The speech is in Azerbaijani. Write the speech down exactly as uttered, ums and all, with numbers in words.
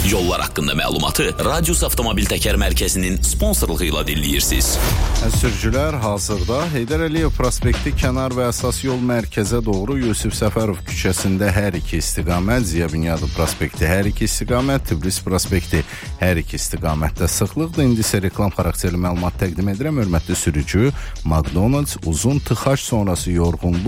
Yollar haqqında məlumatı Radius Avtomobil Təkər Mərkəzinin sponsorluğu ilə dinləyirsiniz. Sürücülər hazırda Heydər Əliyev prospekti kənar və əsas yol mərkəzə doğru Yusif Səfərov küçəsində hər iki istiqamət, Ziya Bünyadov prospekti hər iki istiqamət, Tiblis prospekti hər iki istiqamətdə sıxlıqdır. İndi isə reklam xarakterli məlumat təqdim edirəm. Hörmətli sürücü, McDonald's uzun tıxac sonrası yorğunluq